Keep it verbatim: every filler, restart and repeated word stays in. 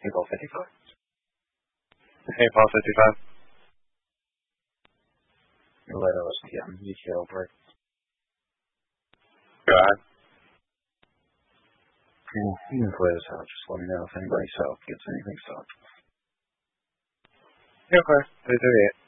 Paul fifty-five. Hey, Paul fifty-five. Let us yeah, you feel over it. Go ahead. And you can play this out. Just let me know if anybody south gets anything south. Yeah, okay. three thirty-eight.